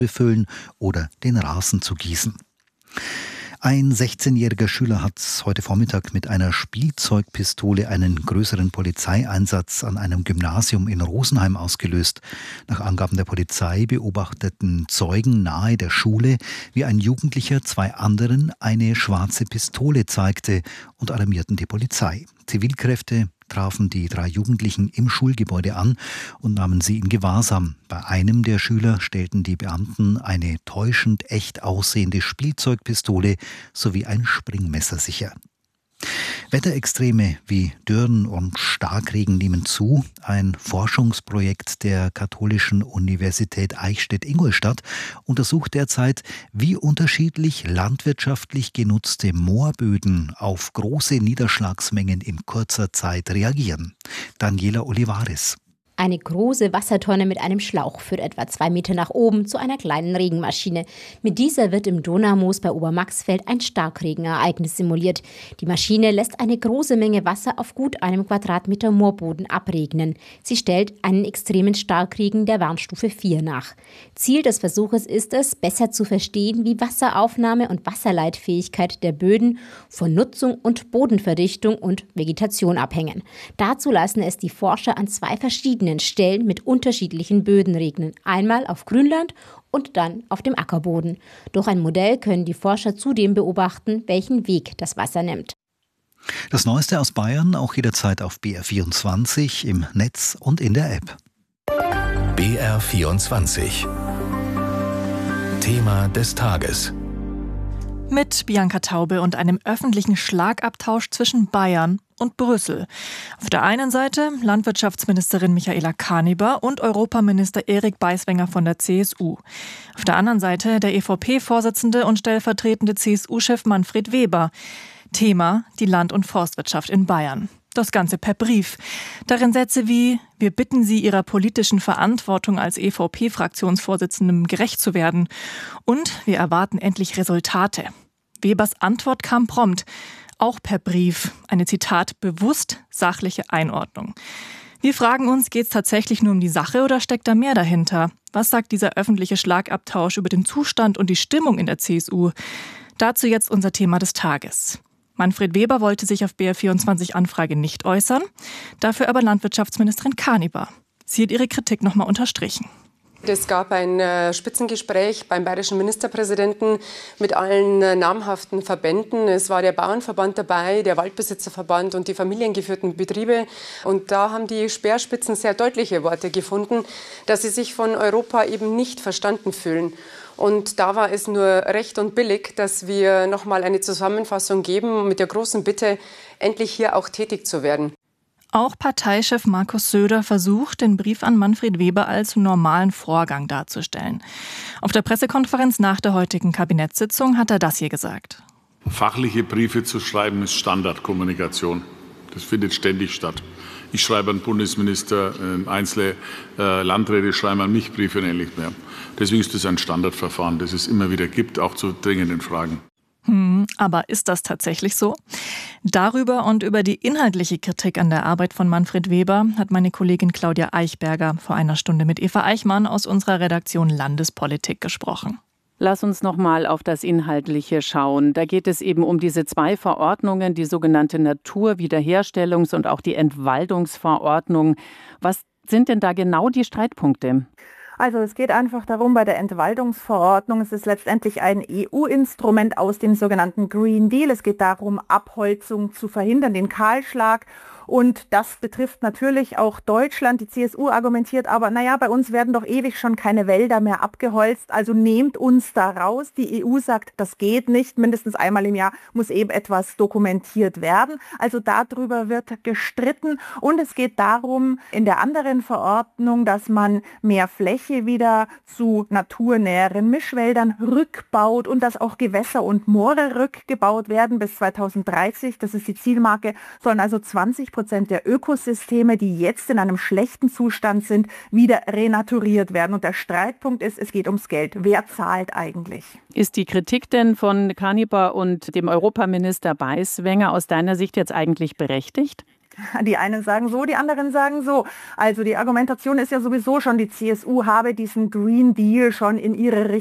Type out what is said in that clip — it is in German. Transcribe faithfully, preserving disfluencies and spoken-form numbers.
befüllen oder den Rasen zu gießen. Ein sechzehnjähriger Schüler hat heute Vormittag mit einer Spielzeugpistole einen größeren Polizeieinsatz an einem Gymnasium in Rosenheim ausgelöst. Nach Angaben der Polizei beobachteten Zeugen nahe der Schule, wie ein Jugendlicher zwei anderen eine schwarze Pistole zeigte und alarmierten die Polizei. Zivilkräfte trafen die drei Jugendlichen im Schulgebäude an und nahmen sie in Gewahrsam. Bei einem der Schüler stellten die Beamten eine täuschend echt aussehende Spielzeugpistole sowie ein Springmesser sicher. Wetterextreme wie Dürren und Starkregen nehmen zu. Ein Forschungsprojekt der Katholischen Universität Eichstätt-Ingolstadt untersucht derzeit, wie unterschiedlich landwirtschaftlich genutzte Moorböden auf große Niederschlagsmengen in kurzer Zeit reagieren. Daniela Olivares. Eine große Wassertonne mit einem Schlauch führt etwa zwei Meter nach oben zu einer kleinen Regenmaschine. Mit dieser wird im Donaumoos bei Obermaxfeld ein Starkregenereignis simuliert. Die Maschine lässt eine große Menge Wasser auf gut einem Quadratmeter Moorboden abregnen. Sie stellt einen extremen Starkregen der Warnstufe vier nach. Ziel des Versuches ist es, besser zu verstehen, wie Wasseraufnahme und Wasserleitfähigkeit der Böden von Nutzung und Bodenverdichtung und Vegetation abhängen. Dazu lassen es die Forscher an zwei verschiedenen Stellen mit unterschiedlichen Böden regnen. Einmal auf Grünland und dann auf dem Ackerboden. Durch ein Modell können die Forscher zudem beobachten, welchen Weg das Wasser nimmt. Das Neueste aus Bayern auch jederzeit auf B R vierundzwanzig, im Netz und in der App. B R vierundzwanzig. Thema des Tages. Mit Bianca Taube und einem öffentlichen Schlagabtausch zwischen Bayern und Brüssel. Auf der einen Seite Landwirtschaftsministerin Michaela Kaniber und Europaminister Erik Beiswenger von der C S U. Auf der anderen Seite der E V P-Vorsitzende und stellvertretende C S U-Chef Manfred Weber. Thema die Land- und Forstwirtschaft in Bayern. Das Ganze per Brief. Darin Sätze wie: Wir bitten Sie, Ihrer politischen Verantwortung als E V P-Fraktionsvorsitzendem gerecht zu werden. Und wir erwarten endlich Resultate. Webers Antwort kam prompt. Auch per Brief. Eine, Zitat, bewusst sachliche Einordnung. Wir fragen uns, geht es tatsächlich nur um die Sache oder steckt da mehr dahinter? Was sagt dieser öffentliche Schlagabtausch über den Zustand und die Stimmung in der C S U? Dazu jetzt unser Thema des Tages. Manfred Weber wollte sich auf B R vierundzwanzig Anfrage nicht äußern, dafür aber Landwirtschaftsministerin Kaniber. Sie hat ihre Kritik nochmal unterstrichen. Es gab ein äh, Spitzengespräch beim bayerischen Ministerpräsidenten mit allen äh, namhaften Verbänden. Es war der Bauernverband dabei, der Waldbesitzerverband und die familiengeführten Betriebe. Und da haben die Speerspitzen sehr deutliche Worte gefunden, dass sie sich von Europa eben nicht verstanden fühlen. Und da war es nur recht und billig, dass wir noch mal eine Zusammenfassung geben mit der großen Bitte, endlich hier auch tätig zu werden. Auch Parteichef Markus Söder versucht, den Brief an Manfred Weber als normalen Vorgang darzustellen. Auf der Pressekonferenz nach der heutigen Kabinettssitzung hat er das hier gesagt. Fachliche Briefe zu schreiben ist Standardkommunikation. Das findet ständig statt. Ich schreibe an Bundesminister, einzelne Landräte schreiben an mich Briefe und ähnliches mehr. Deswegen ist das ein Standardverfahren, das es immer wieder gibt, auch zu dringenden Fragen. Hm, aber ist das tatsächlich so? Darüber und über die inhaltliche Kritik an der Arbeit von Manfred Weber hat meine Kollegin Claudia Eichberger vor einer Stunde mit Eva Eichmann aus unserer Redaktion Landespolitik gesprochen. Lass uns noch mal auf das Inhaltliche schauen. Da geht es eben um diese zwei Verordnungen, die sogenannte Naturwiederherstellungs- und auch die Entwaldungsverordnung. Was sind denn da genau die Streitpunkte? Also es geht einfach darum, bei der Entwaldungsverordnung, es ist letztendlich ein E U-Instrument aus dem sogenannten Green Deal. Es geht darum, Abholzung zu verhindern, den Kahlschlag. Und das betrifft natürlich auch Deutschland. Die C S U argumentiert aber, naja, bei uns werden doch ewig schon keine Wälder mehr abgeholzt, also nehmt uns da raus. Die E U sagt, das geht nicht. Mindestens einmal im Jahr muss eben etwas dokumentiert werden. Also darüber wird gestritten. Und es geht darum, in der anderen Verordnung, dass man mehr Fläche wieder zu naturnäheren Mischwäldern rückbaut und dass auch Gewässer und Moore rückgebaut werden bis zweitausenddreißig. Das ist die Zielmarke, sollen also zwanzig Prozent der Ökosysteme, die jetzt in einem schlechten Zustand sind, wieder renaturiert werden. Und der Streitpunkt ist, es geht ums Geld. Wer zahlt eigentlich? Ist die Kritik denn von Kaniber und dem Europaminister Beiswenger aus deiner Sicht jetzt eigentlich berechtigt? Die einen sagen so, die anderen sagen so. Also die Argumentation ist ja sowieso schon, die C S U habe diesen Green Deal schon in ihre